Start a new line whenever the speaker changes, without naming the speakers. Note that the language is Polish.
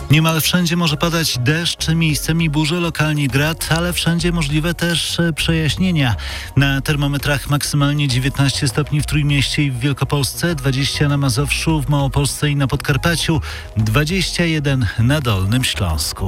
Niemal wszędzie może padać deszcz, miejscami burze, lokalnie grad, ale wszędzie możliwe też przejaśnienia. Na termometrach maksymalnie 19 stopni w Trójmieście i w Wielkopolsce, 20 na Mazowszu, w Małopolsce i na Podkarpaciu, 21 na Dolnym Śląsku.